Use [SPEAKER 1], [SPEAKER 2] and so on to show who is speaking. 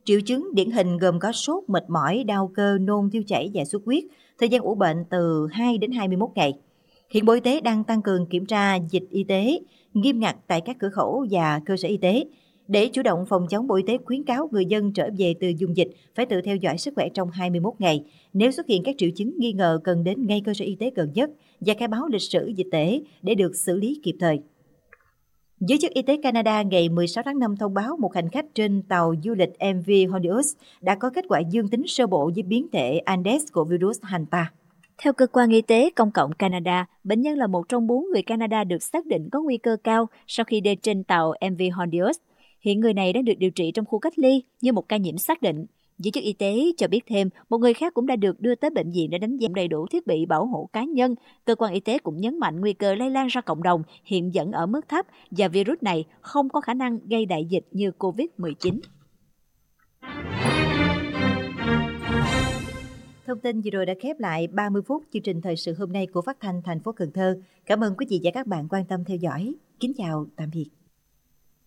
[SPEAKER 1] Triệu chứng điển hình gồm có sốt, mệt mỏi, đau cơ, nôn, tiêu chảy và xuất huyết. Thời gian ủ bệnh từ 2 đến 21 ngày. Hiện Bộ Y tế đang tăng cường kiểm tra dịch y tế nghiêm ngặt tại các cửa khẩu và cơ sở y tế. Để chủ động phòng chống, Bộ Y tế khuyến cáo người dân trở về từ vùng dịch phải tự theo dõi sức khỏe trong 21 ngày. Nếu xuất hiện các triệu chứng nghi ngờ, cần đến ngay cơ sở y tế gần nhất và khai báo lịch sử dịch tễ để được xử lý kịp thời. Giới chức y tế Canada ngày 16 tháng 5 thông báo một hành khách trên tàu du lịch MV Hondius đã có kết quả dương tính sơ bộ với biến thể Andes của virus Hanta.
[SPEAKER 2] Theo Cơ quan Y tế Công cộng Canada, bệnh nhân là một trong 4 người Canada được xác định có nguy cơ cao sau khi đi trên tàu MV Hondius. Hiện người này đang được điều trị trong khu cách ly như một ca nhiễm xác định. Giới chức y tế cho biết thêm, một người khác cũng đã được đưa tới bệnh viện để đánh giá đầy đủ thiết bị bảo hộ cá nhân. Cơ quan y tế cũng nhấn mạnh nguy cơ lây lan ra cộng đồng hiện vẫn ở mức thấp và virus này không có khả năng gây đại dịch như COVID-19.
[SPEAKER 1] Thông tin vừa rồi đã khép lại 30 phút chương trình thời sự hôm nay của Phát thanh thành phố Cần Thơ. Cảm ơn quý vị và các bạn quan tâm theo dõi. Kính chào, tạm biệt.